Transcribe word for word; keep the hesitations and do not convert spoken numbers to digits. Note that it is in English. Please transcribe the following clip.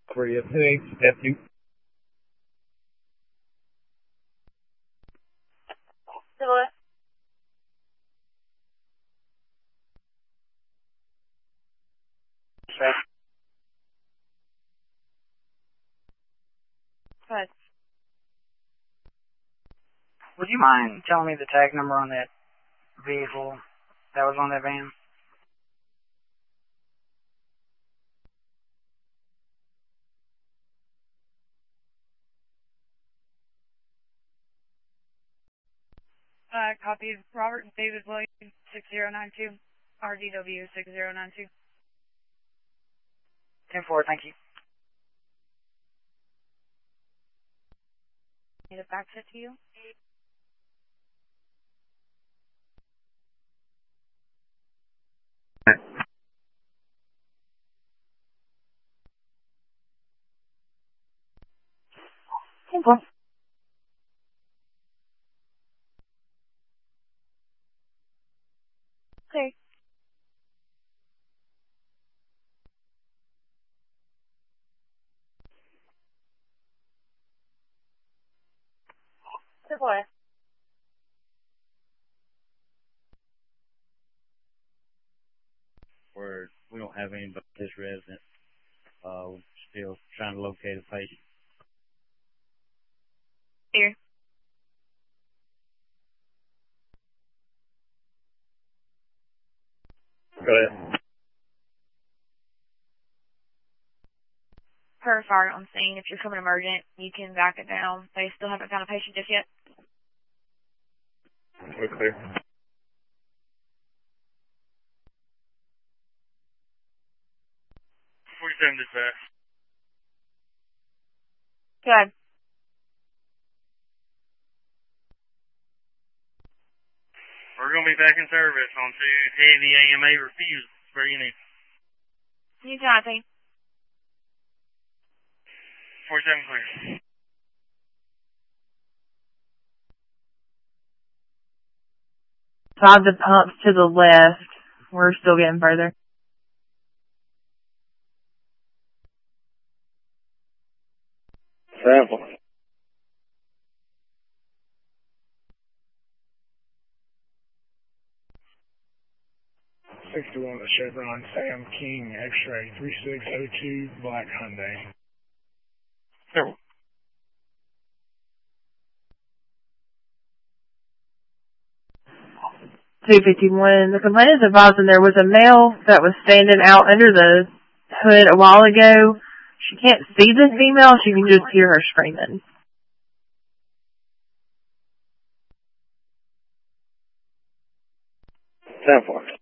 Korea six, F two. Hello. Sure. Good. Would you mind telling me the tag number on that vehicle that was on that van? Uh, copy Robert David Williams six zero nine two, R D W six zero nine two. ten four, thank you. Need a fax it to you? ten four. Okay. Good boy. Where we don't have anybody but this resident. Uh, we're still trying to locate a patient. Here. Go ahead. Per fire on scene. If you're coming emergent, you can back it down. They still haven't found a patient just yet. We're clear. forty-seven dispatch. Good. We're going to be back in service on two heavy A M A refusals. Where you need? You got it. forty-seven clear. Five the pumps to the left. We're still getting further. Sample. sixty-one to Chevron, Sam King, X-ray, three six oh two, black Hyundai. Sure. two fifty-one. The complainant is advising there was a male that was standing out under the hood a while ago. She can't see the female. She can just hear her screaming. Sample.